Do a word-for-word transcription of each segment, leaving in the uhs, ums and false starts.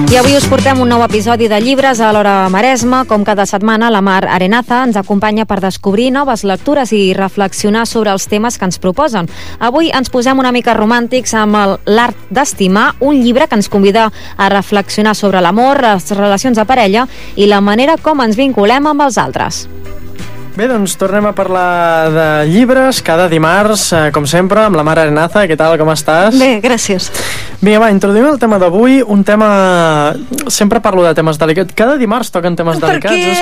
I avui us portem un nou episodi de Llibres a l'Hora Maresma. Com cada setmana, la Mar Arenaza ens acompanya per descobrir noves lectures i reflexionar sobre els temes que ens proposen. Avui ens posem una mica romàntics amb el L'art d'estimar, un llibre que ens convida a reflexionar sobre l'amor, les relacions de parella i la manera com ens vinculem amb els altres. Bé, doncs tornem a parlar de llibres cada dimarts, eh, com sempre, amb la Mar Arenaza. Què tal, com estàs? Bé, gràcies. Vinga, va, introduïm el tema d'avui, un tema... Sempre parlo de temes delicats. Cada dimarts toquen temes per delicats, què? És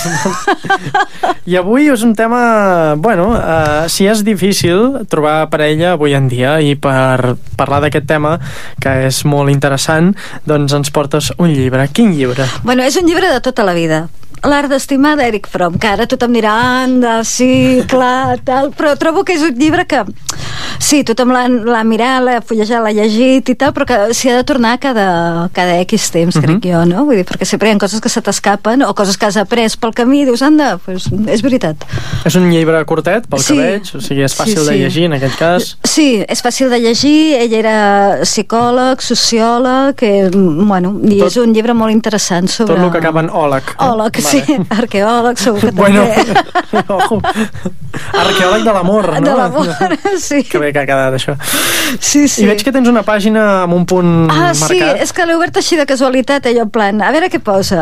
curiós. I avui és un tema... Bueno, eh, si és difícil trobar parella avui en dia, i per parlar d'aquest tema, que és molt interessant, doncs ens portes un llibre. Quin llibre? Bueno, és un llibre de tota la vida. L'art d'estimar d'Eric Fromm, que ara tothom dirà, anda, sí, clar, tal, però trobo que és un llibre que sí, tothom l'ha mirat, l'ha fullejat, l'ha llegit i tal, però que s'hi ha de tornar cada, cada X temps, uh-huh. crec jo, no? Vull dir, perquè sempre hi ha coses que se t'escapen o coses que has après pel camí i dius, anda, pues, és veritat. És un llibre curtet, pel sí. que veig, o sigui, és fàcil sí, sí. de llegir en aquest cas. Sí, és fàcil de llegir, ell era psicòleg, sociòleg, que, bueno, i tot, és un llibre molt interessant sobre... Tot el que acaba en òleg. Òleg, sí, arqueòleg, segur que bueno, també. Ojo. Arqueòleg de l'amor, no? De l'amor, sí. Que bé que ha quedat això. Sí, sí. I veig que tens una pàgina amb un punt ah, marcat. Sí, és que l'he obert així de casualitat, allò en plan, a veure què posa.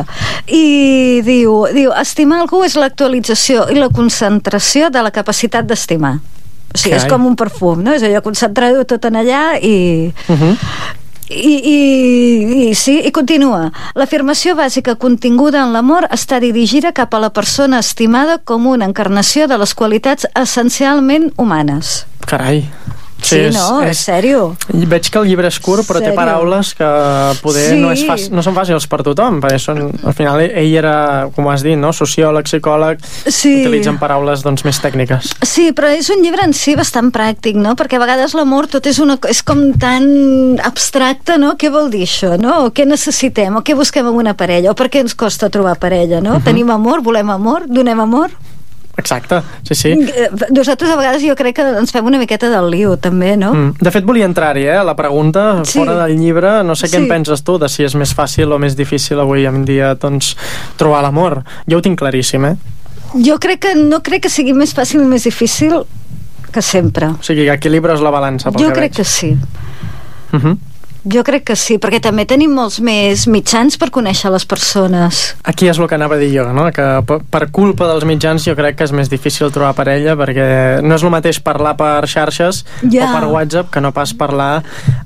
I diu, diu, estimar algú és l'actualització i la concentració de la capacitat d'estimar. O sigui, Carai. És com un perfum, no? És allò, concentrar-ho tot en allà i... Uh-huh. I, i, i sí, i continua. L'afirmació bàsica continguda en l'amor està dirigida cap a la persona estimada com una encarnació de les qualitats essencialment humanes. Carai. Sí, sí, no, és, és sèrio. Veig que el llibre és curt, però sèrio? Té paraules que poder sí. no, és fàcil, no són fàcils per tothom, perquè són, al final ell era, com has dit, no? Sociòleg, psicòleg, sí. Utilitzen paraules doncs, més tècniques. Sí, però és un llibre en si bastant pràctic, no? Perquè a vegades l'amor tot és, una, és com tan abstracte, no? Què vol dir això, no? O què necessitem, o què busquem en una parella, o per què ens costa trobar parella, no? Uh-huh. Tenim amor, volem amor, donem amor? Exacte, sí, sí. Nosaltres a vegades jo crec que ens fem una miqueta del lío, també, no? Mm. De fet, volia entrar-hi, eh, la pregunta, sí. Fora del llibre, no sé què sí. En penses tu, de si és més fàcil o més difícil avui en dia, doncs, trobar l'amor. Jo ho tinc claríssim, eh? Jo crec que no crec que sigui més fàcil o més difícil que sempre. O sigui, que equilibres la balança, pel jo que crec veig. que sí. Mhm. Jo crec que sí, perquè també tenim molts més mitjans per conèixer les persones. Aquí és el que anava a dir jo, no? Que per culpa dels mitjans jo crec que és més difícil trobar parella, perquè no és el mateix parlar per xarxes ja. O per WhatsApp que no pas parlar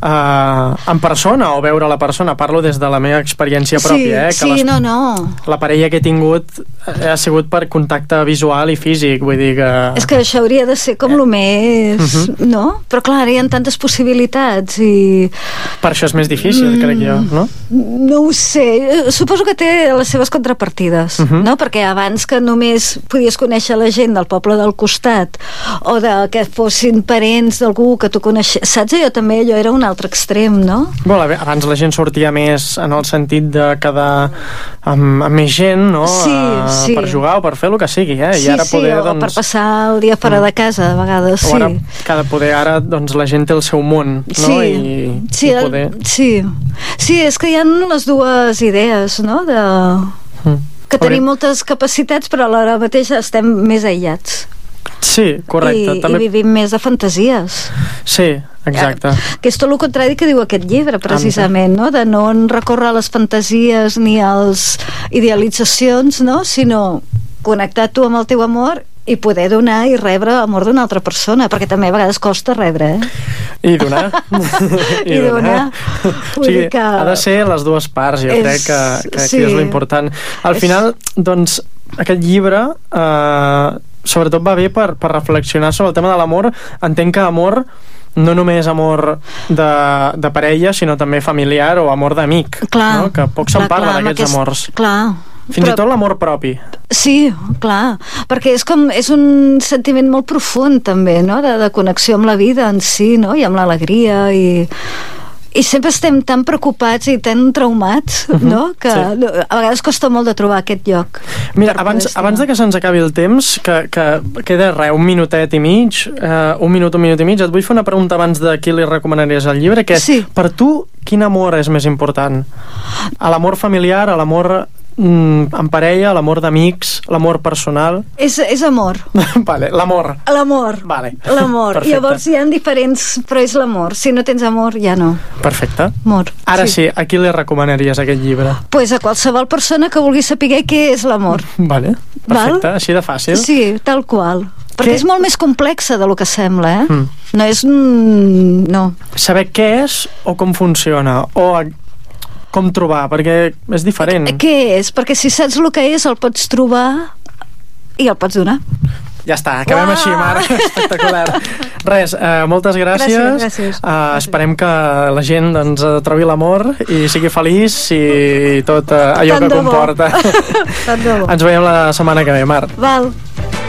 eh, en persona o veure la persona. Parlo des de la meva experiència pròpia, eh? Sí, que sí, no, no. La parella que he tingut ha sigut per contacte visual i físic, vull dir que... És que això hauria de ser com el més, uh-huh. no? Però clar, hi ha tantes possibilitats i... Per això és més difícil, mm, crec jo, no? No ho sé. Suposo que té les seves contrapartides, uh-huh. no? Perquè abans que només podies conèixer la gent del poble del costat o de que fossin parents d'algú que tu coneixies, saps? Jo també, allò era un altre extrem, no? Bueno, abans la gent sortia més en el sentit de quedar amb, amb més gent, no? Sí, sí. Per jugar o per fer el que sigui, eh? Sí, I ara sí, poder, o doncs... per passar el dia fora de casa, de vegades, sí. O ara, cada poder, ara, doncs, la gent té el seu món, no? Sí, I, sí, i poder... el, sí. Sí, és que hi ha les dues idees, no? De... Mm. Que tenim moltes capacitats, però alhora mateix estem més aïllats. Sí, correcte. I, també... i vivim més de fantasies. Sí, exacte. Que és tot el contrari que diu aquest llibre, precisament, no? De no recórrer a les fantasies ni a les idealitzacions, no? Sinó connectar tu amb el teu amor i poder donar i rebre amor d'una altra persona, perquè també a vegades costa rebre, eh? I donar. I, I donar. O sigui, que... ha de ser les dues parts, jo és... crec que, que aquí sí. És l'important. Al és... final, doncs, aquest llibre eh, sobretot va bé per, per reflexionar sobre el tema de l'amor. Entenc que amor no només amor de, de parella, sinó també familiar o amor d'amic, no? Que poc se'n parla d'aquests aquest... amors. Clar. Fins però... i tot l'amor propi. Sí, clar, perquè és com és un sentiment molt profund també, no? De, de connexió amb la vida en si, no? I amb l'alegria i... i sempre estem tan preocupats i tan traumats, uh-huh. no? Que sí. a vegades costa molt de trobar aquest lloc. Mira, abans, abans de que se'ns acabi el temps, que, que queda res, un minutet i mig, eh, un minut, un minut i mig, et vull fer una pregunta abans de qui li recomanaries el llibre, que és, sí. per tu, quin amor és més important? A l'amor familiar, a l'amor mm, en parella, l'amor d'amics, l'amor personal? És, és amor. Vale, l'amor. L'amor. Vale. L'amor. Perfecte. Llavors hi ha diferents, però és l'amor. Si no tens amor, ja no. Perfecte. Amor. Ara sí, sí a qui li recomanaries aquest llibre? Pues a qualsevol persona que vulgui saber què és l'amor. Vale, perfecte, Val? Així de fàcil. Sí, tal qual. Perquè què? és molt més complexa del que sembla, eh? Mm. No és... Mm, no. Saber què és o com funciona, o com trobar, perquè és diferent. Què és? Perquè si saps el que és, el pots trobar i el pots donar. Ja està, acabem Uau! Així, Mar. Espectacular. Res, eh, moltes gràcies. Gràcies, gràcies. Eh, esperem que la gent doncs, trobi l'amor i sigui feliç i tot eh, allò Tant que comporta. Tant de bo. Ens veiem la setmana que ve, Mar. Val.